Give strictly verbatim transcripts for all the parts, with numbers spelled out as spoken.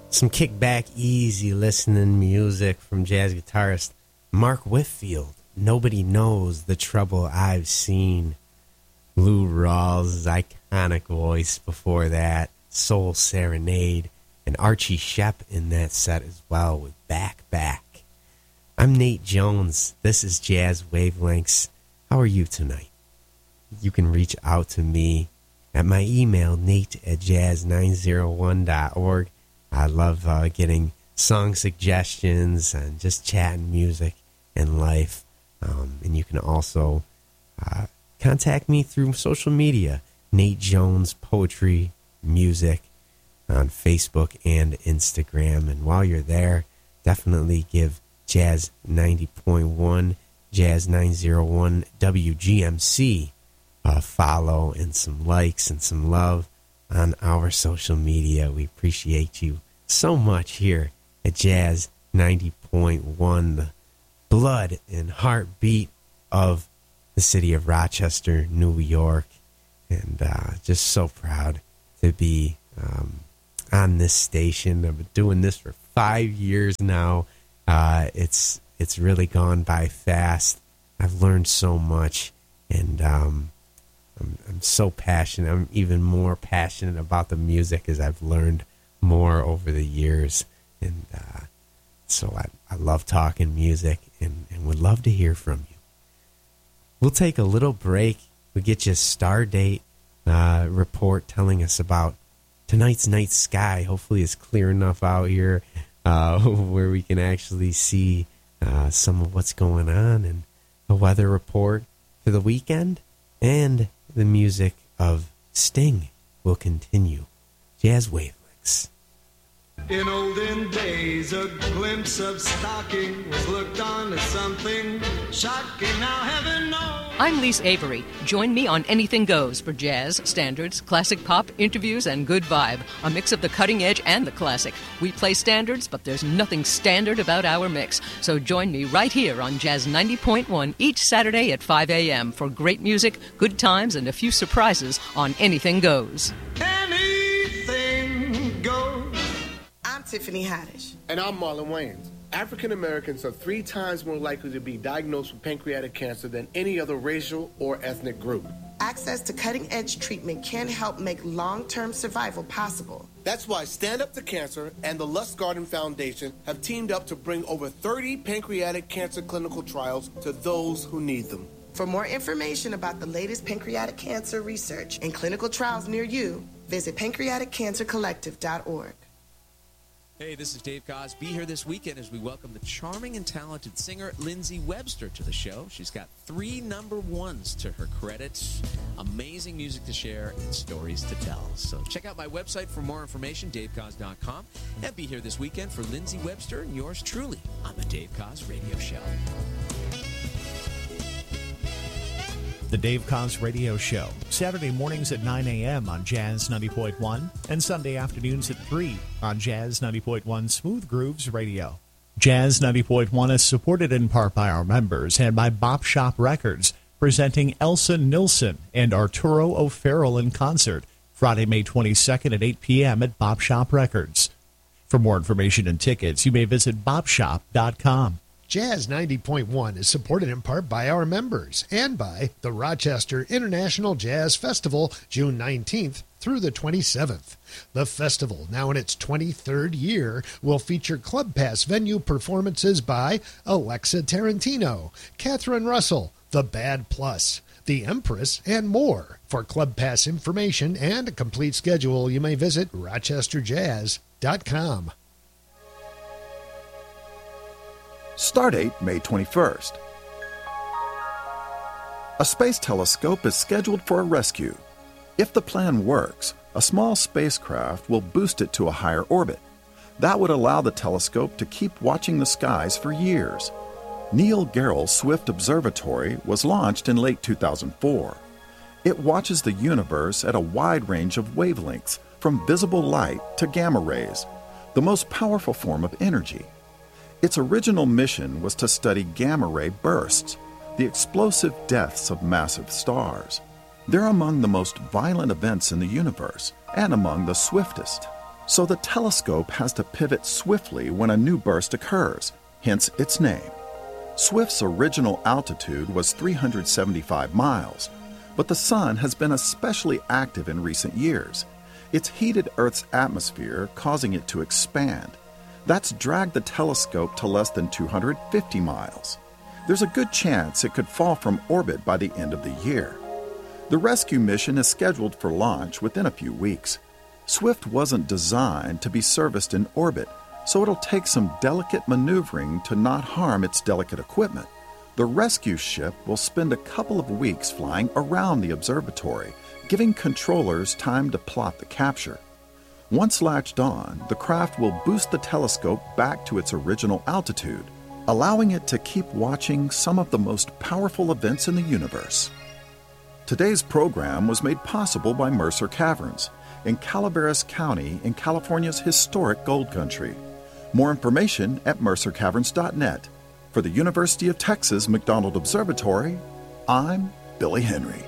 Some kickback, easy listening music from jazz guitarist Mark Whitfield. Nobody knows the trouble I've seen. Lou Rawls' iconic voice before that. Soul Serenade. And Archie Shepp in that set as well with Back Back. I'm Nate Jones. This is Jazz Wavelengths. How are you tonight? You can reach out to me at my email, nate at jazz nine oh one dot org. I love uh, getting song suggestions and just chatting music and life. Um, and you can also uh, contact me through social media, Nate Jones Poetry Music on Facebook and Instagram. And while you're there, definitely give Jazz ninety point one, Jazz nine oh one W G M C a follow and some likes and some love on our social media. We appreciate you so much here at Jazz ninety point one, the blood and heartbeat of the city of Rochester, New York. And uh, just so proud to be um, on this station. I've been doing this for five years now. Uh, it's it's really gone by fast. I've learned so much, and um, I'm, I'm so passionate. I'm even more passionate about the music as I've learned more over the years. And uh, so I, I love talking music and, and would love to hear from you. We'll take a little break. We'll get you a star date uh, report telling us about tonight's night sky. Hopefully it's clear enough out here uh, where we can actually see uh, some of what's going on, and a weather report for the weekend, and the music of Sting will continue. Jazz Wavelengths. In olden days, a glimpse of stocking was looked on as something shocking. Now heaven knows. I'm Lise Avery. Join me on Anything Goes for jazz, standards, classic pop, interviews, and good vibe. A mix of the cutting edge and the classic. We play standards, but there's nothing standard about our mix. So join me right here on Jazz ninety point one each Saturday at five a.m. for great music, good times, and a few surprises on Anything Goes. Anything goes. I'm Tiffany Haddish. And I'm Marlon Wayans. African Americans are three times more likely to be diagnosed with pancreatic cancer than any other racial or ethnic group. Access to cutting-edge treatment can help make long-term survival possible. That's why Stand Up to Cancer and the Lustgarten Foundation have teamed up to bring over thirty pancreatic cancer clinical trials to those who need them. For more information about the latest pancreatic cancer research and clinical trials near you, visit pancreatic cancer collective dot org. Hey, this is Dave Koz. Be here this weekend as we welcome the charming and talented singer Lindsey Webster to the show. She's got three number ones to her credit, amazing music to share, and stories to tell. So check out my website for more information, dave koz dot com, and be here this weekend for Lindsey Webster and yours truly on the Dave Koz Radio Show. The Dave Koz Radio Show, Saturday mornings at nine a.m. on Jazz ninety point one and Sunday afternoons at three on Jazz ninety point one Smooth Grooves Radio. Jazz ninety point one is supported in part by our members and by Bop Shop Records, presenting Elsa Nilsson and Arturo O'Farrell in concert Friday, May twenty-second at eight p.m. at Bop Shop Records. For more information and tickets, you may visit bop shop dot com. Jazz ninety point one is supported in part by our members and by the Rochester International Jazz Festival, June nineteenth through the twenty-seventh. The festival, now in its twenty-third year, will feature Club Pass venue performances by Alexa Tarantino, Catherine Russell, The Bad Plus, The Empress, and more. For Club Pass information and a complete schedule, you may visit rochester jazz dot com. Stardate May twenty-first. A space telescope is scheduled for a rescue. If the plan works, a small spacecraft will boost it to a higher orbit. That would allow the telescope to keep watching the skies for years. Neil Gehrels Swift Observatory was launched in late two thousand four. It watches the universe at a wide range of wavelengths, from visible light to gamma rays, the most powerful form of energy. Its original mission was to study gamma ray bursts, the explosive deaths of massive stars. They're among the most violent events in the universe and among the swiftest. So the telescope has to pivot swiftly when a new burst occurs, hence its name. Swift's original altitude was three hundred seventy-five miles, but the sun has been especially active in recent years. It's heated Earth's atmosphere, causing it to expand. That's dragged the telescope to less than two hundred fifty miles. There's a good chance it could fall from orbit by the end of the year. The rescue mission is scheduled for launch within a few weeks. Swift wasn't designed to be serviced in orbit, so it'll take some delicate maneuvering to not harm its delicate equipment. The rescue ship will spend a couple of weeks flying around the observatory, giving controllers time to plot the capture. Once latched on, the craft will boost the telescope back to its original altitude, allowing it to keep watching some of the most powerful events in the universe. Today's program was made possible by Mercer Caverns in Calaveras County in California's historic Gold Country. More information at mercer caverns dot net. For the University of Texas McDonald Observatory, I'm Billy Henry.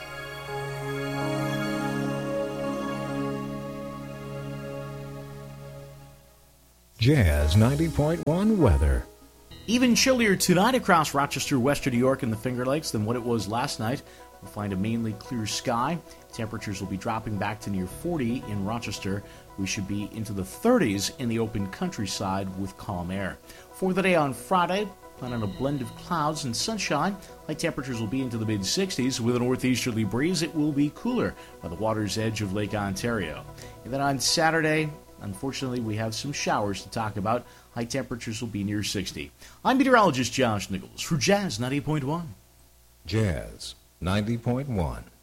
Jazz ninety point one weather. Even chillier tonight across Rochester, western New York, and the Finger Lakes than what it was last night. We'll find a mainly clear sky. Temperatures will be dropping back to near forty in Rochester. We should be into the thirties in the open countryside with calm air. For the day on Friday, plan on a blend of clouds and sunshine. High temperatures will be into the mid-sixties. With a northeasterly breeze, it will be cooler by the water's edge of Lake Ontario. And then on Saturday, unfortunately, we have some showers to talk about. High temperatures will be near sixty. I'm meteorologist Josh Nichols for Jazz ninety point one. Jazz ninety point one.